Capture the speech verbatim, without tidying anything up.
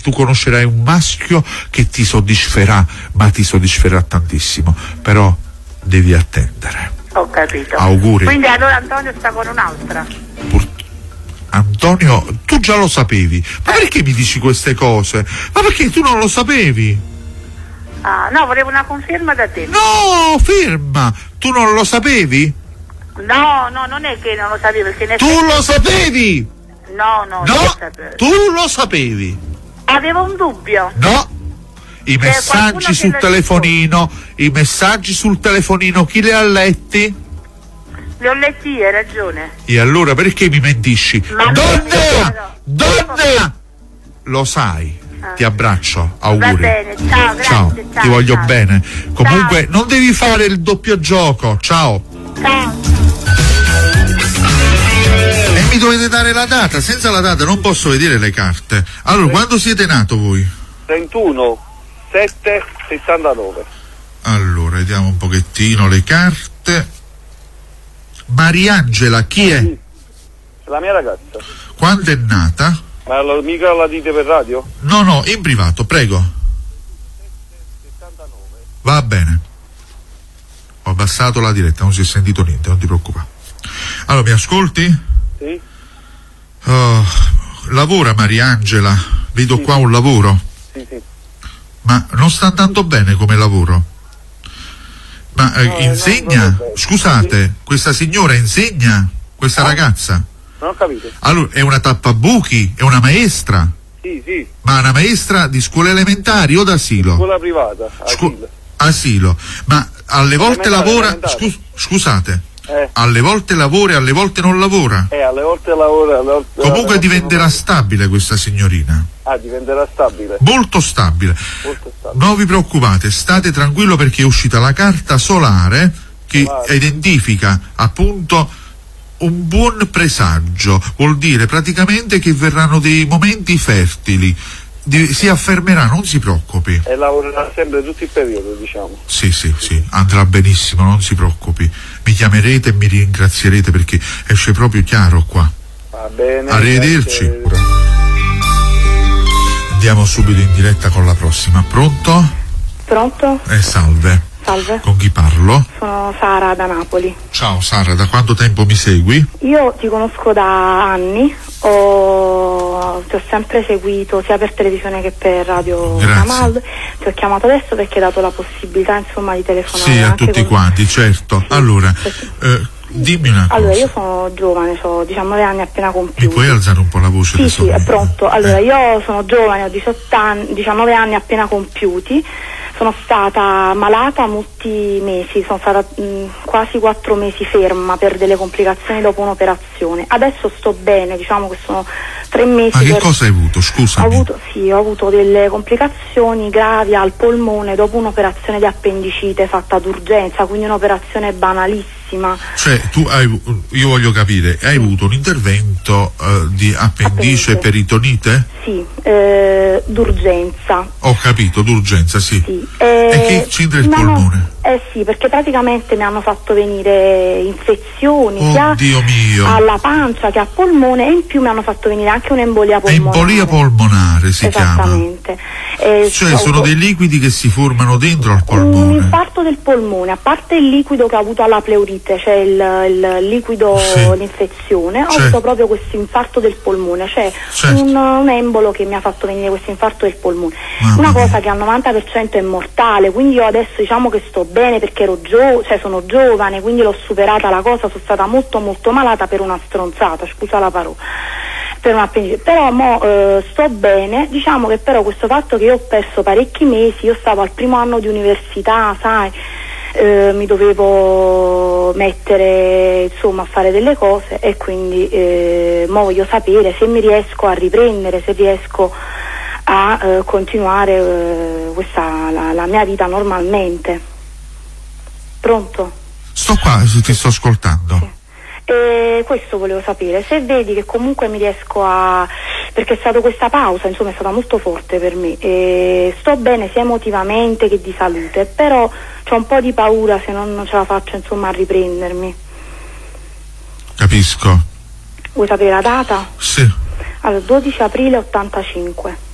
tu conoscerai un maschio che ti soddisferà, ma ti soddisferà tantissimo, però devi attendere. Ho capito. Auguri. Quindi allora Antonio sta con un'altra. Pur... Antonio, tu già lo sapevi, ma eh. perché mi dici queste cose? Ma perché tu non lo sapevi? Ah, no, volevo una conferma da te. No, ferma, tu non lo sapevi? No, no, non è che non lo sapevo, perché tu effetti... lo sapevi? No, no, no, non lo tu lo sapevi. Avevo un dubbio. No, i C'è messaggi sul telefonino, i messaggi sul telefonino, chi li ha letti? Li ho letti io, hai ragione. E allora perché mi mentisci? Ma donna! Donna! Lo sai. Ah. Ti abbraccio, auguri. Va bene, ciao, grazie, ciao. ciao ti voglio ciao. bene. Comunque ciao. non devi fare il doppio gioco. Ciao. Ciao. E mi dovete dare la data, senza la data non posso vedere le carte. Allora, quando siete nato voi? trentuno sette sessantanove. Allora, vediamo un pochettino le carte. Mariangela, chi è? Sì, la mia ragazza. Quando è nata? Ma lo, mica la dite per radio? No, no, in privato, prego. sessantanove. Va bene. Ho abbassato la diretta, non si è sentito niente, non ti preoccupare. Allora, mi ascolti? Sì. Oh, lavora Mariangela, vedo sì, qua un lavoro. Sì, sì. Ma non sta andando bene come lavoro? Ma eh, no, insegna? No, Scusate, sì. Questa signora insegna? Questa no. ragazza? Non ho capito. Allora, è una tappabuchi? È una maestra? Sì, sì. Ma una maestra di scuole elementari o d'asilo? Scuola privata, asilo. Scu- asilo. Ma alle volte lavora... Scus- scusate, eh. alle volte lavora e alle volte non lavora? Eh, alle volte lavora... Alle volte, Comunque alle volte diventerà non... stabile questa signorina. Ah, diventerà stabile. Molto stabile. Molto stabile. Non vi preoccupate, state tranquillo perché è uscita la carta solare che solare. identifica appunto un buon presagio, vuol dire praticamente che verranno dei momenti fertili, di, si affermerà, non si preoccupi. E lavorerà sempre tutto il periodo, diciamo. Sì, sì, sì, andrà benissimo, non si preoccupi. Mi chiamerete e mi ringrazierete perché esce proprio chiaro qua. Va bene. Arrivederci. Grazie. Andiamo subito in diretta con la prossima. Pronto? Pronto? Eh, salve. Salve. Con chi parlo? Sono Sara da Napoli. Ciao Sara, da quanto tempo mi segui? Io ti conosco da anni, ho... ti ho sempre seguito sia per televisione che per radio Ramaldo. Ti ho chiamato adesso perché hai dato la possibilità insomma di telefonare. Sì, a anche tutti con... quanti, certo. Sì. Allora, eh, dimmi una cosa. Allora, io sono giovane, ho diciannove anni appena compiuti. Mi puoi alzare un po' la voce? Sì, sì, è pronto. Allora, eh. io sono giovane, ho diciotto anni, diciannove anni appena compiuti. Sono stata malata molti mesi, sono stata mh, quasi quattro mesi ferma per delle complicazioni dopo un'operazione. Adesso sto bene, diciamo che sono tre mesi. Ma che per... cosa hai avuto? Scusa. Ho avuto, sì, ho avuto delle complicazioni gravi al polmone dopo un'operazione di appendicite fatta d'urgenza, quindi un'operazione banalissima. Cioè, tu hai, io voglio capire, hai avuto un intervento uh, di appendice e peritonite? Sì, eh, d'urgenza. Ho capito, d'urgenza, sì. Sì. Eh, e che c'entra il polmone? Eh sì, perché praticamente mi hanno fatto venire infezioni oh, sia mio. alla pancia che al polmone e in più mi hanno fatto venire anche un'embolia polmonare. Embolia polmonare si Esattamente. chiama. Eh, cioè so, sono dei liquidi che si formano dentro al polmone. Un infarto del polmone, a parte il liquido che ho avuto alla pleurite, cioè il, il liquido, sì. l'infezione, ho c'è. avuto proprio questo infarto del polmone, cioè un, un embolo che mi ha fatto venire questo infarto del polmone. Mamma Una cosa mia. Che al novanta per cento è mortale, quindi io adesso diciamo che sto bene perché ero gio- cioè sono giovane, quindi l'ho superata la cosa, sono stata molto molto malata per una stronzata, scusa la parola. Per una però mo eh, sto bene, diciamo che però questo fatto che io ho perso parecchi mesi, io stavo al primo anno di università, sai, eh, mi dovevo mettere insomma a fare delle cose e quindi eh, mo voglio sapere se mi riesco a riprendere, se riesco a eh, continuare eh, questa la, la mia vita normalmente. Pronto? Sto qua, ti sto ascoltando. Sì. E questo volevo sapere, se vedi che comunque mi riesco a, perché è stata questa pausa, insomma è stata molto forte per me e sto bene sia emotivamente che di salute, però c'ho un po' di paura se non, non ce la faccio insomma a riprendermi. Capisco. Vuoi sapere la data? Sì. Allora, dodici aprile ottantacinque.